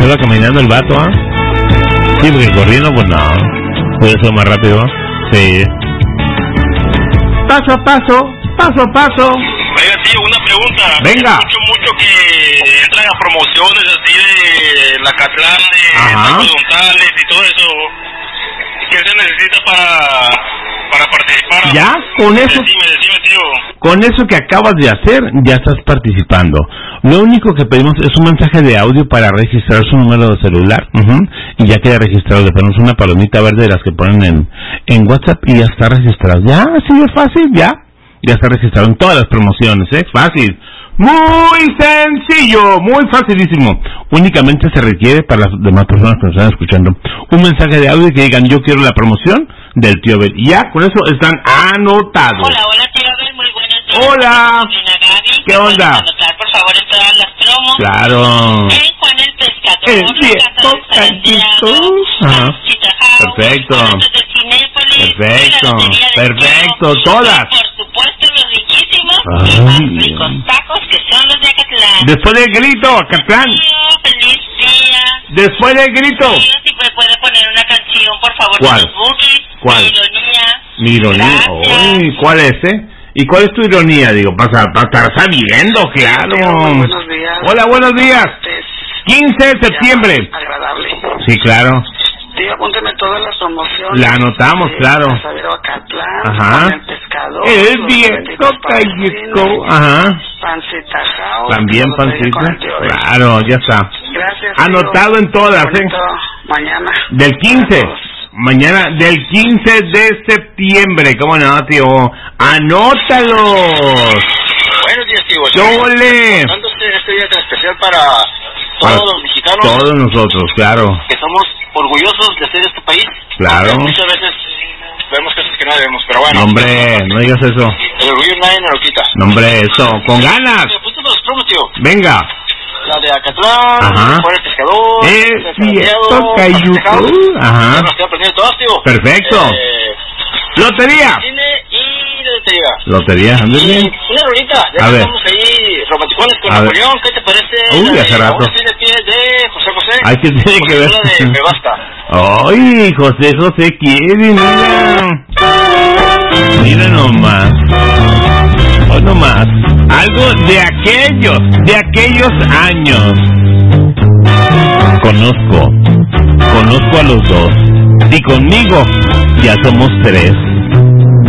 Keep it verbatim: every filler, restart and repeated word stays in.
Iba caminando el vato, ¿ah? ¿eh? Sí, porque corriendo, pues no. Puede ser más rápido, ¿eh? Sí. Paso a paso, paso a paso. Oiga, tío, una pregunta. Venga. Escucho mucho que entran a promociones así de la Catlán, de tacos dentales y todo eso. ¿Qué se necesita para, para participar? Ya, con eso, decime, decime, tío. Con eso que acabas de hacer, ya estás participando. Lo único que pedimos es un mensaje de audio para registrar su número de celular. Uh-huh. Y ya queda registrado. Le ponemos una palomita verde de las que ponen en, en WhatsApp y ya está registrado. Ya, sí, es fácil, ya. Ya está registrado en todas las promociones, ¿eh? Fácil. Muy sencillo, muy facilísimo. Únicamente se requiere para las demás personas que nos están escuchando un mensaje de audio que digan yo quiero la promoción del tío Abel. Y ya, con eso están anotados. Hola, hola tío Abel, muy buenos días. Hola. Gaby, ¿Qué onda? Anotar, por favor, en todas las promos. Claro. En Juan el Pescador, El la viejo Casa del Cantito. Ajá. Perfecto. Perfecto. Perfecto. Todas. Por supuesto, los riquísimos Ay. y más ricos tacos que son los de Acatlán. Después del grito, Acatlán. Feliz día. Después del grito. Tío, si me puede poner una canción, por favor, ¿Cuál? de los Bookies. ¿Cuál? Ironía. Mi ironía. Uy, ¿cuál es, eh? ¿Y cuál es tu ironía? Digo, para estar sabiendo, claro. Muy buenos días. Hola, buenos días. quince de septiembre. Agradable. Sí, claro. Tío, apúnteme todas las promociones. La anotamos, eh, claro. Casadero Acatlán, Ajá. el pescador. El viejo callito. Ajá. Pancita House. También pancita. Claro, ya está. Gracias. Anotado tío. en todas, ¿eh? Mañana. Del quince. Mañana, del quince de septiembre. ¿Cómo no, tío? ¡Anótalos! Buenos días, tío. ¡Chole! Dándose este día tan especial para todos Para los mexicanos. Todos nosotros, claro. Que somos orgullosos de ser este país. Claro. Aunque muchas veces vemos cosas que no debemos, pero bueno. No, hombre, no digas eso. El orgullo nadie nos lo quita. No, hombre, eso. ¡Con ganas! Apúntame los promos, tío. Venga. La de Acatlán, Ajá. Juan el Pescador, Es cierto, Cayuco. Ajá. Ya nos estoy aprendiendo todas, tío. Perfecto. Eh, Lotería. Cine y la lotería. Lotería, anda Y bien. una rolita, ya A que ver. estamos ahí romanticones con A ver. Napoleón, ¿qué te parece? Uy, la hace de rato. Aún tiene pie de José José. Ay, ¿qué tiene que ver? La de Me Basta. Ay, José José quiere, mira. Mira nomás. Hoy nomás. Algo de aquellos, de aquellos años. Conozco, conozco a los dos. Y conmigo ya somos tres.